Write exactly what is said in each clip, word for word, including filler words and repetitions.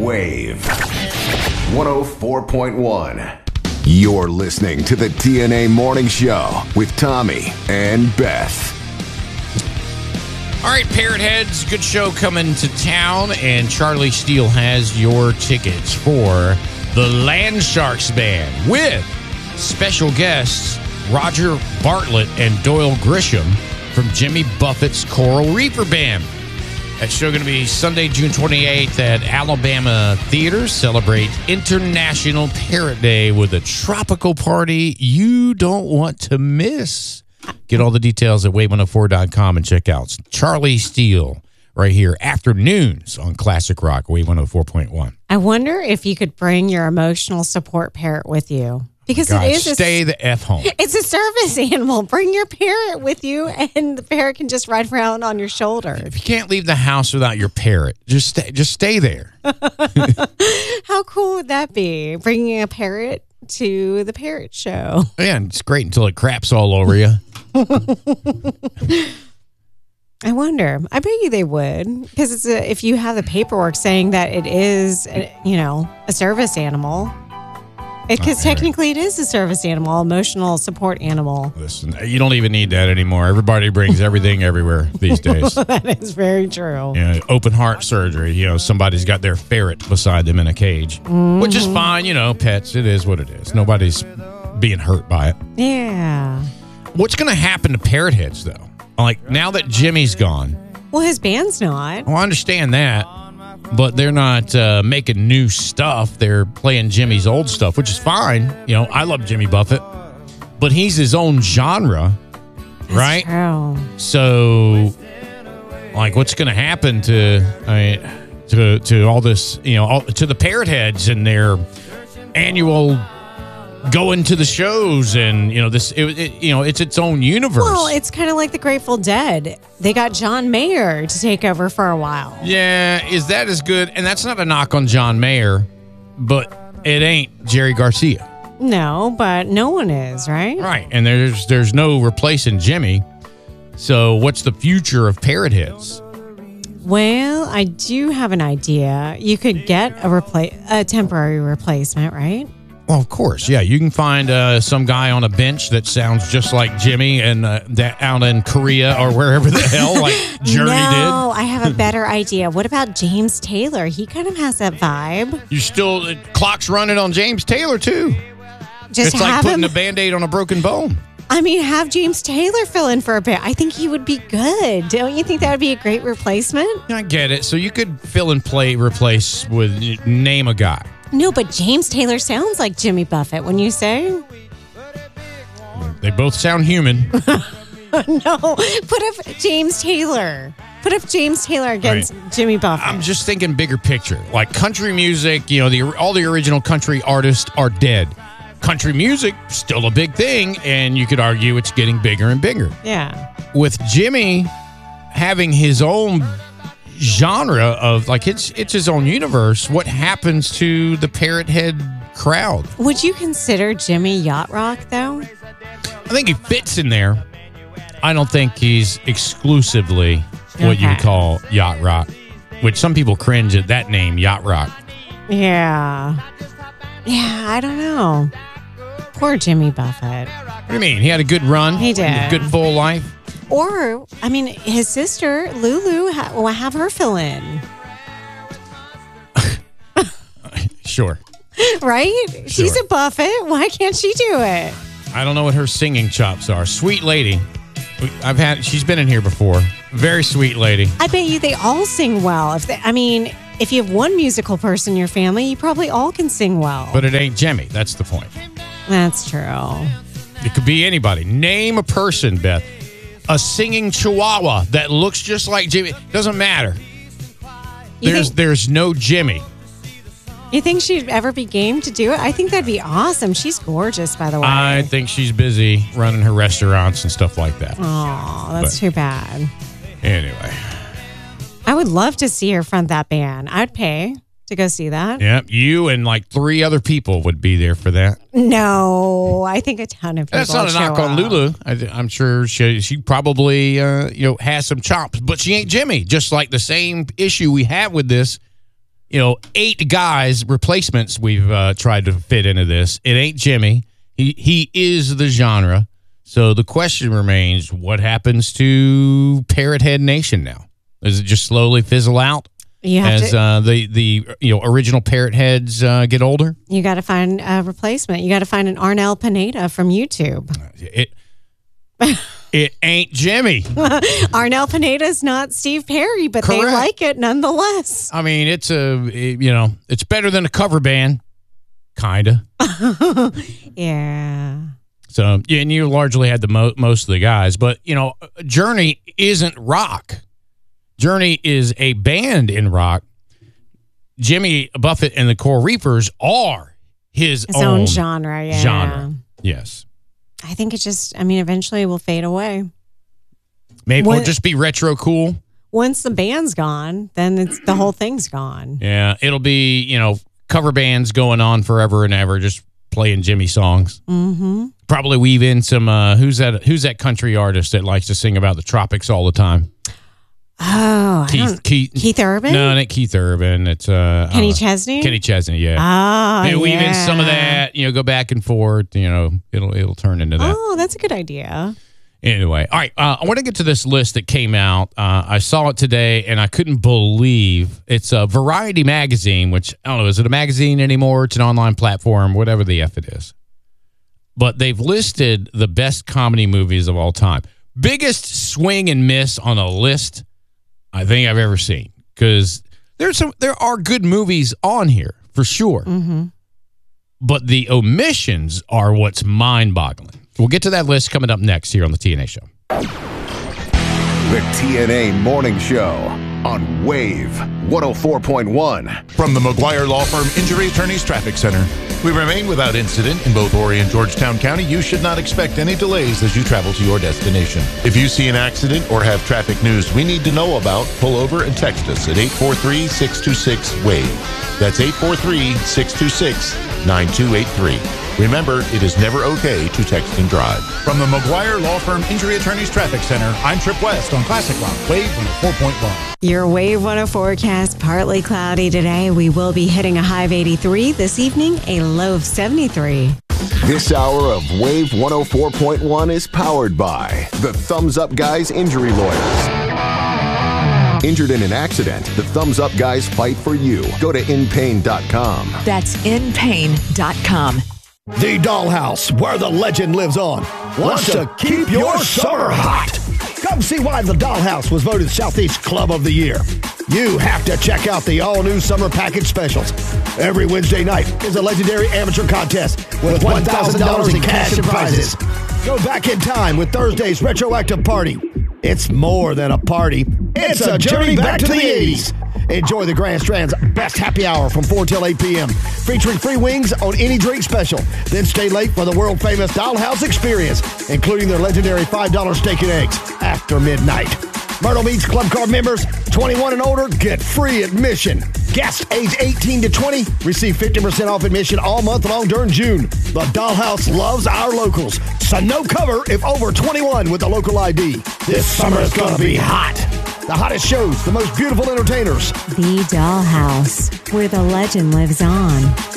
Wave one oh four point one. You're listening to the T N A Morning Show with Tommy and Beth. All right, Parrot Heads, good show coming to town, and Charlie Steele has your tickets for the Land Sharks Band with special guests Roger Bartlett and Doyle Grisham from Jimmy Buffett's Coral Reaper Band. That show going to be Sunday, June twenty-eighth at Alabama Theater. Celebrate International Parrot Day with a tropical party you don't want to miss. Get all the details at wave one oh four dot com and check out Charlie Steele right here, afternoons on Classic Rock, Wave one oh four point one. I wonder if you could bring your emotional support parrot with you. Because God, it is a, stay the F home. It's a service animal. Bring your parrot with you, and the parrot can just ride around on your shoulder. If you can't leave the house without your parrot, just stay, just stay there. How cool would that be? Bringing a parrot to the parrot show. Yeah, it's great until it craps all over you. I wonder. I bet you they would, because it's a, if you have the paperwork saying that it is, a, you know, a service animal. Because Okay. technically it is a service animal, emotional support animal. Listen, you don't even need that anymore. Everybody brings everything everywhere these days. That is very true. You know, open heart surgery. You know, somebody's got their ferret beside them in a cage, Mm-hmm. which is fine. You know, pets. It is what it is. Nobody's being hurt by it. Yeah. What's going to happen to Parrot Heads, though? Like, now that Jimmy's gone, Well, his band's not. well, I understand that, but they're not uh, making new stuff. They're playing Jimmy's old stuff, which is fine. You know, I love Jimmy Buffett, but he's his own genre, right? True. So, like, what's going to happen to I mean, to to all this? You know, all, to the Parrot Heads and their annual going to the shows, and you know this. It, it, you know, it's its own universe. Well, it's kind of like the Grateful Dead. They got John Mayer to take over for a while. yeah, is that as good? And that's not a knock on John Mayer, but it ain't Jerry Garcia, No, but no one is, right? right? And there's there's no replacing Jimmy. So, what's the future of Parrot Heads? Well, I do have an idea. You could get a repla- a temporary replacement, right? Well, of course, yeah. You can find uh, some guy on a bench that sounds just like Jimmy, and uh, that out in Korea or wherever the hell, like Journey no, I have a better idea. What about James Taylor? He kind of has that vibe. did. You still the clock's running on James Taylor too. Just it's like have putting him. a Band-Aid on a broken bone. I mean, have James Taylor fill in for a bit. I think he would be good. Don't you think that would be a great replacement? I get it. So you could fill and play, replace with name a guy. No, but James Taylor sounds like Jimmy Buffett when you say. They both sound human. No, put up James Taylor. Put up James Taylor against Right. Jimmy Buffett. I'm just thinking bigger picture. Like country music, you know, the all the original country artists are dead. Country music still a big thing, and you could argue it's getting bigger and bigger. yeah. With Jimmy having his own genre of like it's it's his own universe, what happens to the Parrot Head crowd? Would you consider Jimmy yacht rock, though? I think he fits in there. I don't think he's exclusively what you Okay. would call yacht rock, which some people cringe at that name, yacht rock. Yeah. Yeah, I don't know. Poor Jimmy Buffett. What do you mean? He had a good run. He did. A good full life. Or, I mean, his sister, Lulu, ha- will have her fill in. Sure. Right? She's Sure. a Buffett. Why can't she do it? I don't know what her singing chops are. Sweet lady. I've had. She's been in here before. Very sweet lady. I bet you they all sing well. If they, I mean, if you have one musical person in your family, you probably all can sing well. But it ain't Jimmy. That's the point. That's true. It could be anybody. Name a person, Beth. A singing chihuahua that looks just like Jimmy. Doesn't matter. You There's think, there's no Jimmy. you think she'd ever be game to do it? I think that'd be awesome. She's gorgeous, by the way. I think she's busy running her restaurants and stuff like that. Oh, that's But- too bad. Anyway. I would love to see her front that band. I'd pay to go see that. Yep. You and like three other people would be there for that. No, I think a ton of people. That's not a would knock show on up. Lulu. I, th- I'm sure she she probably uh, you know has some chops, but she ain't Jimmy. Just like the same issue we have with this, you know, eight guys, replacements we've uh, tried to fit into this. It ain't Jimmy. He he is the genre. So the question remains, what happens to Parrot Head Nation now? Does it just slowly fizzle out You have as to, uh, the, the you know original Parrot Heads uh, get older? you got to find a replacement. You got to find an Arnel Pineda from YouTube. It it ain't Jimmy. Arnel Pineda's not Steve Perry, but Correct. they like it nonetheless. I mean, it's a it- you know it's better than a cover band, kinda. Yeah. So yeah, and you largely had the mo- most of the guys, but you know, Journey isn't rock. Journey is a band in rock. Jimmy Buffett and the Coral Reapers are his, His own, own genre, yeah. genre. Yes, I think it just, I mean, eventually it will fade away. maybe What- or just be retro cool. Once the band's gone, then it's the whole thing's gone. Yeah, it'll be you know cover bands going on forever and ever, just playing Jimmy songs. Mm-hmm. Probably weave in some uh, who's that? Who's that country artist that likes to sing about the tropics all the time? Oh, I Keith, don't, Keith, Keith Urban? No, not Keith Urban. It's uh, Kenny uh, Chesney? Kenny Chesney, yeah. Ah, Maybe weave in yeah. some of that. You know, go back and forth. You know, it'll it'll turn into that. Oh, that's a good idea. Anyway, all right. Uh, I want to get to this list that came out. Uh, I saw it today, and I couldn't believe it's a Variety magazine. Which I don't know, is it a magazine anymore? It's an online platform, whatever the f it is. But they've listed the best comedy movies of all time. Biggest swing and miss on a list I think I've ever seen, because there's some there are good movies on here for sure, Mm-hmm. but the omissions are what's mind-boggling. We'll get to that list coming up next here on the T N A Show. The T N A Morning Show on Wave one oh four point one. From the McGuire Law Firm Injury Attorneys Traffic Center, we remain without incident in both Horry and Georgetown County. You should not expect any delays as you travel to your destination. If you see an accident or have traffic news we need to know about, pull over and text us at eight four three, six two six, WAVE. That's eight four three, six two six, nine two eight three. Remember, it is never okay to text and drive. From the McGuire Law Firm Injury Attorneys Traffic Center, I'm Trip West on Classic Rock, Wave one oh four point one. Your Wave one oh forecast, partly cloudy today. We will be hitting a high of eighty-three. This evening, a low of seventy-three. This hour of Wave one oh four point one is powered by the Thumbs Up Guys Injury Lawyers. Injured in an accident, the Thumbs Up Guys fight for you. Go to in pain dot com. That's in pain dot com. The Dollhouse, where the legend lives on, wants to keep your summer hot. Come see why the Dollhouse was voted Southeast Club of the Year. You have to check out the all-new summer package specials. Every Wednesday night is a legendary amateur contest with one thousand dollars in cash and prizes. Go back in time with Thursday's retroactive party. It's more than a party. It's a journey back to the eighties. Enjoy the Grand Strand's best happy hour from four till eight p.m. featuring free wings on any drink special. Then stay late for the world-famous Dollhouse experience, including their legendary five dollar steak and eggs after midnight. Myrtle Beach Club Card members, twenty-one and older, get free admission. Guests age eighteen to twenty receive fifty percent off admission all month long during June. The Dollhouse loves our locals, so no cover if over twenty-one with a local I D. This summer is going to be hot. The hottest shows, the most beautiful entertainers. The Dollhouse, where the legend lives on.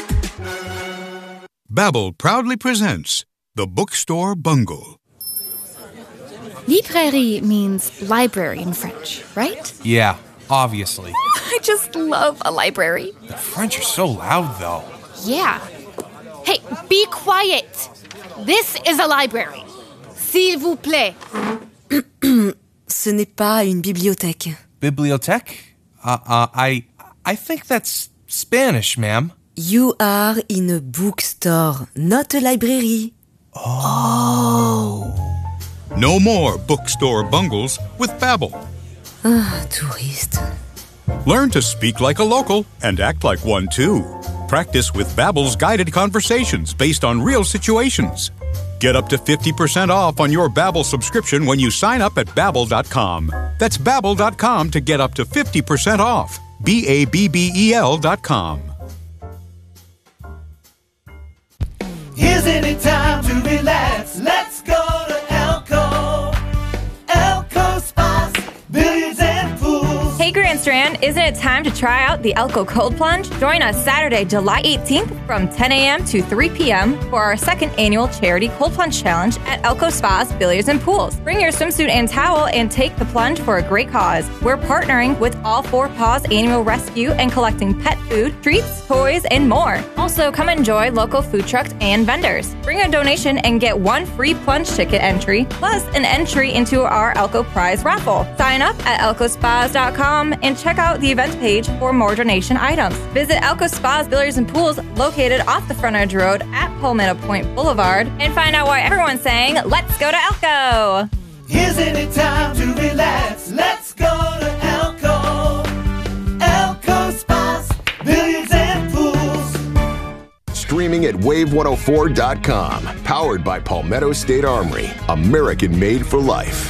Babbel proudly presents The Bookstore Bungle. Librairie means library in French, right? Yeah, obviously. I just love a library. The French are so loud, though. Yeah. Hey, be quiet. This is a library. S'il vous plaît. Ce n'est pas une bibliothèque. Bibliothèque? Uh, uh, I, I think that's Spanish, ma'am. You are in a bookstore, not a library. Oh. No more bookstore bungles with Babbel. Ah, touriste. Learn to speak like a local and act like one, too. Practice with Babbel's guided conversations based on real situations. Get up to fifty percent off on your Babbel subscription when you sign up at babbel dot com. That's babbel dot com to get up to fifty percent off. B A B B E L dot com. Isn't it time to relax? Let's go to Elko. Elko Spas, billiards and pools. Hey, Grand Strand, Isn't it time to try out the Elko Cold Plunge? Join us Saturday, July eighteenth from ten a.m. to three p.m. for our second annual Charity Cold Plunge Challenge at Elko Spas, Billiards, and Pools. Bring your swimsuit and towel and take the plunge for a great cause. We're partnering with All Four Paws Annual Rescue and collecting pet food, treats, toys, and more. Also, come enjoy local food trucks and vendors. Bring a donation and get one free plunge ticket entry, plus an entry into our Elko Prize raffle. Sign up at elko spas dot com and check out the event page for more donation items. Visit Elko Spas, Billiards, and Pools located off the Frontage Road at Palmetto Point Boulevard and find out why everyone's saying, let's go to Elko! Isn't it time to relax? Let's go to Elko. Elko Spas, Billiards, and Pools. Streaming at wave one oh four dot com. Powered by Palmetto State Armory. American made for life.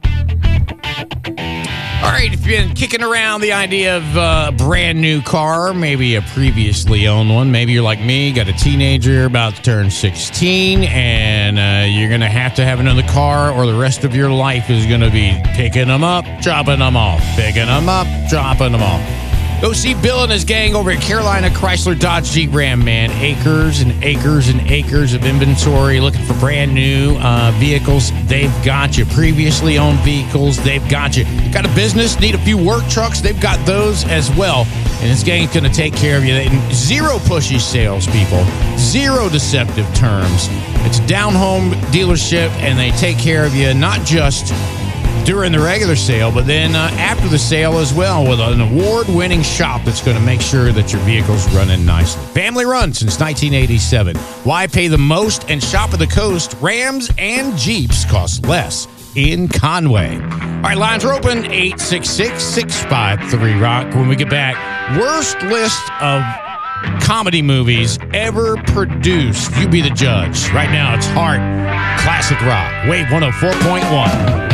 All right, if you've been kicking around the idea of uh, a brand new car, maybe a previously owned one, maybe you're like me, got a teenager about to turn sixteen, and uh, you're going to have to have another car, or the rest of your life is going to be picking them up, dropping them off, picking them up, dropping them off. Go see Bill and his gang over at Carolina Chrysler Dodge Jeep Ram, man. Acres and acres and acres of inventory, looking for brand new uh, vehicles. They've got you. Previously owned vehicles, they've got you. Got a business, need a few work trucks, they've got those as well. And this gang's going to take care of you. Zero pushy salespeople, zero deceptive terms. It's a down-home dealership, and they take care of you not just during the regular sale, but then uh, after the sale as well, with an award-winning shop that's going to make sure that your vehicle's running nicely. Family run since nineteen eighty-seven. Why pay the most and shop at the coast? Rams and Jeeps cost less in Conway. All right, lines are open, eight six six, six five three, rock. When we get back, worst list of comedy movies ever produced. You be the judge. Right now, it's Heart, Classic Rock, Wave one oh four point one.